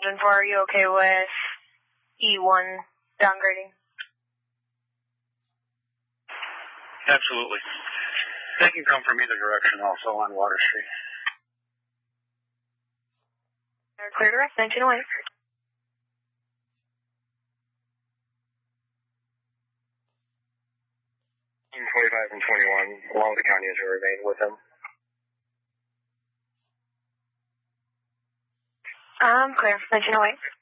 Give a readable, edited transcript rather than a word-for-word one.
And 4, are you okay with E1 downgrading? Absolutely. They can come from either direction also on Water Street. Clear direct, 1908. 25 and 21, along with the county as we remain with them. Clear, 1908.